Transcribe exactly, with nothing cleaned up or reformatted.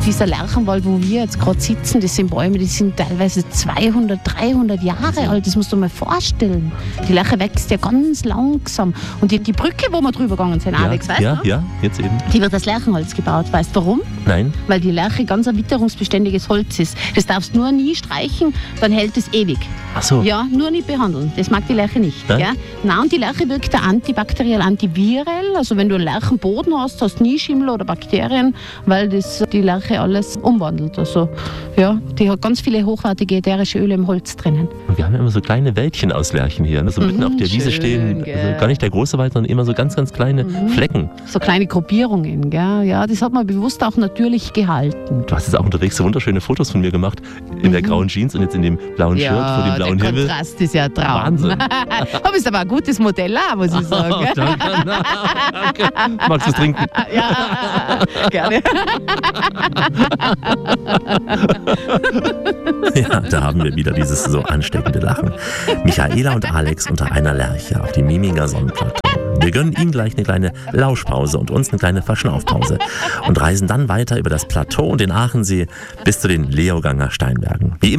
Dieser Lärchenwald, wo wir jetzt gerade sitzen, das sind Bäume, die sind teilweise zweihundert, dreihundert Jahre alt. Das musst du dir mal vorstellen. Die Lärche wächst ja ganz langsam. Und die, die Brücke, wo wir drüber gegangen sind, Ja, Alex, weißt ja, du? ja, jetzt eben. Die wird aus Lärchenholz gebaut. Weißt du warum? Nein? Weil die Lärche ganz ein witterungsbeständiges Holz ist. Das darfst du nur nie streichen, dann hält es ewig. Ach so. Ja, nur nicht behandeln. Das mag die Lärche nicht. Nein? Gell? Nein, und die Lärche wirkt da antibakteriell, antivirell. Also wenn du einen Lärchenboden hast, hast du nie Schimmel oder Bakterien, weil das die Lärche alles umwandelt. Also ja, die hat ganz viele hochwertige ätherische Öle im Holz drinnen. Und wir haben ja immer so kleine Wäldchen aus Lärchen hier. Also mitten Mhm, auf der Wiese schön, stehen, gell. also gar nicht der große Wald, sondern immer so ganz, ganz kleine Mhm. Flecken. So kleine Gruppierungen, gell? Ja, das hat man bewusst auch natürlich gehalten. Du hast jetzt auch unterwegs so wunderschöne Fotos von mir gemacht, in der grauen Jeans und jetzt in dem blauen Shirt vor dem blauen der Himmel. Kontrast ist ja ein Traum. Wahnsinn. Aber ist aber ein gutes Modell auch, muss ich sagen. Oh, gell? danke, danke. Magst du es trinken? Ja, gerne. Ja, da haben wir wieder dieses so ansteckende Lachen. Michaela und Alex unter einer Lerche auf dem Miminger Sonnenplateau. Wir gönnen ihnen gleich eine kleine Lauschpause und uns eine kleine Verschnaufpause und reisen dann weiter über das Plateau und den Aachensee bis zu den Leoganger Steinbergen. Wie immer